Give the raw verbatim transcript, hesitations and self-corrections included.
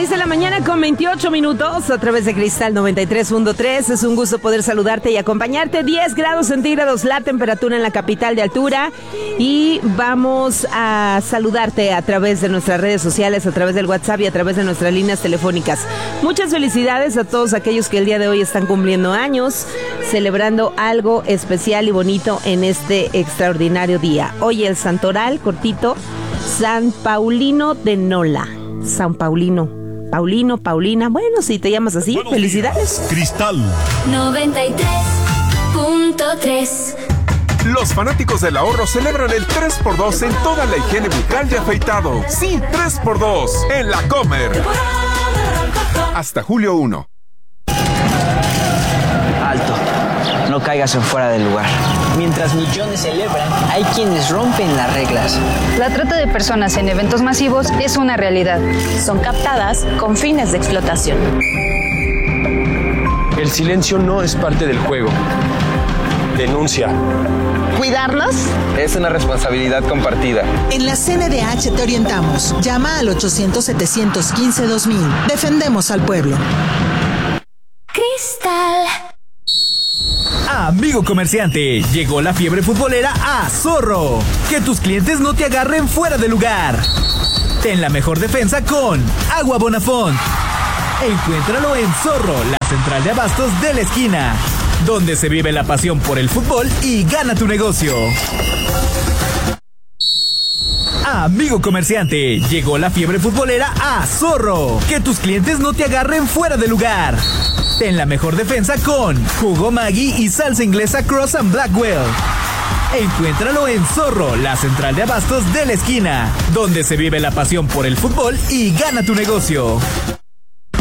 seis de la mañana con veintiocho minutos a través de Cristal noventa y tres punto tres. Es un gusto poder saludarte y acompañarte. diez grados centígrados la temperatura en la capital de altura. Y vamos a saludarte a través de nuestras redes sociales, a través del WhatsApp y a través de nuestras líneas telefónicas. Muchas felicidades a todos aquellos que el día de hoy están cumpliendo años, celebrando algo especial y bonito en este extraordinario día. Hoy el santoral cortito, San Paulino de Nola. San Paulino, Paulino, Paulina, bueno, si te llamas así, buenos felicidades. Días. Cristal noventa y tres punto tres. Los fanáticos del ahorro celebran el tres por dos en toda la higiene bucal de afeitado. Sí, tres por dos en La Comer. Hasta julio primero. Alto, no caigas en fuera del lugar. Mientras millones celebran, hay quienes rompen las reglas. La trata de personas en eventos masivos es una realidad. Son captadas con fines de explotación. El silencio no es parte del juego. Denuncia. ¿Cuidarnos? Es una responsabilidad compartida. En la C N D H te orientamos. Llama al ochocientos, setecientos quince, dos mil. Defendemos al pueblo. Cristal. Amigo comerciante, llegó la fiebre futbolera a Zorro. Que tus clientes no te agarren fuera de lugar. Ten la mejor defensa con Agua Bonafont. Encuéntralo en Zorro, la central de abastos de la esquina, donde se vive la pasión por el fútbol y gana tu negocio. Amigo comerciante, llegó la fiebre futbolera a Zorro. Que tus clientes no te agarren fuera de lugar. Ten la mejor defensa con Jugo Maggi y salsa inglesa Cross and Blackwell. Encuéntralo en Zorro, la central de abastos de la esquina, donde se vive la pasión por el fútbol y gana tu negocio.